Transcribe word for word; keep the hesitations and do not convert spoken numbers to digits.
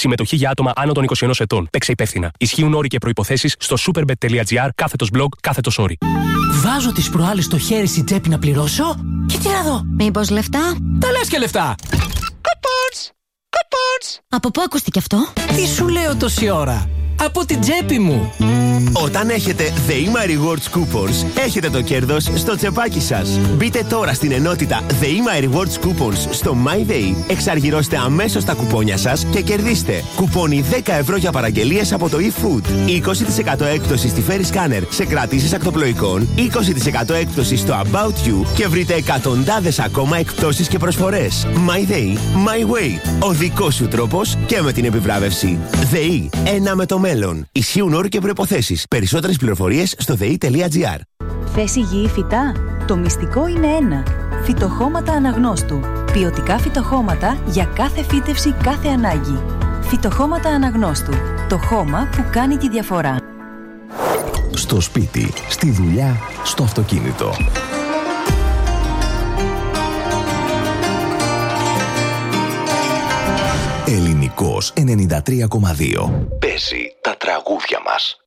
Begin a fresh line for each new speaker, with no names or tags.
Συμμετοχή για άτομα άνω των είκοσι ενός ετών. Παίξε υπεύθυνα. Ισχύουν όροι και προϋποθέσεις στο superbet.gr κάθετος blog κάθετος όροι.
Βάζω τις προάλλες στο χέρι στην τσέπη να πληρώσω και τι να δω.
Μήπως λεφτά?
Τα λες και λεφτά. Coupons! Coupons!
Από πού ακούστηκε αυτό?
Τι σου λέω τόση ώρα? Από την τσέπη μου.
Όταν έχετε The Ima Rewards Coupons, έχετε το κέρδος στο τσεπάκι σας. Μπείτε τώρα στην ενότητα The Ima Rewards Coupons στο MyDay, εξαργυρώστε αμέσως τα κουπόνια σας και κερδίστε κουπόνι δέκα ευρώ για παραγγελίες από το eFood, είκοσι τοις εκατό έκπτωση στη Ferry Scanner σε κρατήσεις ακτοπλοϊκών, είκοσι τοις εκατό έκπτωση στο About You και βρείτε εκατοντάδες ακόμα εκπτώσεις και προσφορές. MyDay, My Way. Ο δικός σου τρόπος και με την επιβράβευση. ΔΕΗ, ένα με το μέλλον. Ισχύουν όροι και προϋποθέσεις. Περισσότερες πληροφορίες στο δεη.gr.
Θες υγιή φυτά? Το μυστικό είναι ένα. Φυτοχώματα Αναγνώστου. Ποιοτικά φυτοχώματα για κάθε φύτευση, κάθε ανάγκη. Φυτοχώματα Αναγνώστου. Το χώμα που κάνει τη διαφορά.
Στο σπίτι, στη δουλειά, στο αυτοκίνητο. Ελληνικός ενενήντα τρία κόμμα δύο. Παίζει τα τραγούδια μας.